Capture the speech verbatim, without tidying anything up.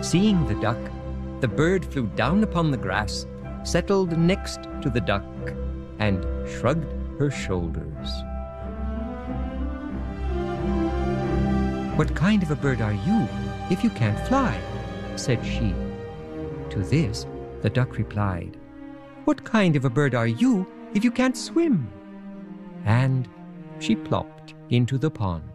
Seeing the duck, the bird flew down upon the grass, settled next to the duck, and shrugged her shoulders. "What kind of a bird are you, if you can't fly?" said she. To this, the duck replied, "What kind of a bird are you, if you can't swim?" And she plopped into the pond.